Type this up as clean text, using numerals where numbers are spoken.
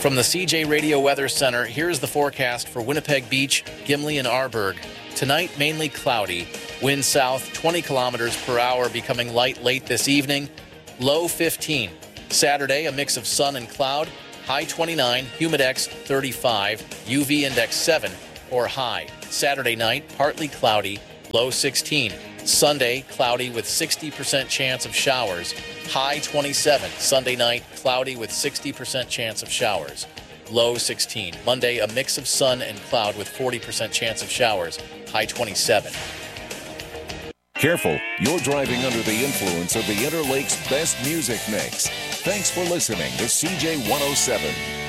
From the CJ Radio Weather Center, here's the forecast for Winnipeg Beach, Gimli, and Arborg. Tonight, mainly cloudy. Wind south 20 kilometers per hour, becoming light late this evening. Low 15. Saturday, a mix of sun and cloud. High 29, humidex 35, UV index 7 or high. Saturday night, partly cloudy, low 16. Sunday, cloudy with 60% chance of showers. High 27. Sunday night, cloudy with 60% chance of showers. Low 16. Monday, a mix of sun and cloud with 40% chance of showers. High 27. Careful, you're driving under the influence of the Interlake's best music mix. Thanks for listening to CJ 107.